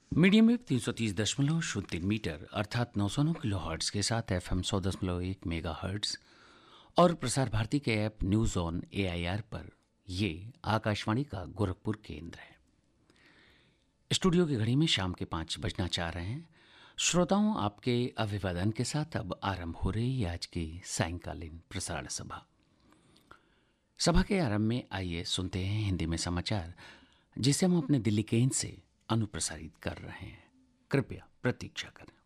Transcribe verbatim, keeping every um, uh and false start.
Medium wave तीन सौ तीस दशमलव शून्य तीन मीटर अर्थात नौ सौ नौ किलो हर्ट्स के साथ एफ एम सौ दशमलव एक मेगा हर्ट्स और प्रसार भारती के app news on A I R पर ये आकाशवाणी का गोरखपुर केंद्र है। स्टूडियो की घड़ी में शाम के पाँच बजना चाह रहे हैं। श्रोताओं, आपके अभिवादन के साथ अब आरंभ हो रही आज की सायंकालीन प्रसारण सभा। सभा के आरंभ में आइए सुनते हैं हिंदी में समाचार, जिसे हम अपने दिल्ली केंद्र से अनुप्रसारित कर रहे हैं। कृपया प्रतीक्षा करें।